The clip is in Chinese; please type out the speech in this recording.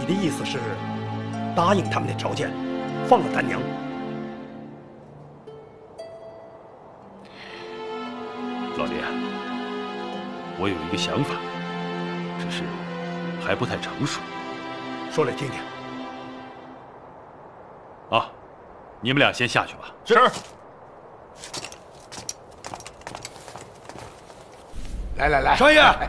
的意思是答应他们的条件，放了丹娘？ 老爹，我有一个想法，只是还不太成熟。 说来听听。 啊，你们俩先下去吧。 是。 来，少爷。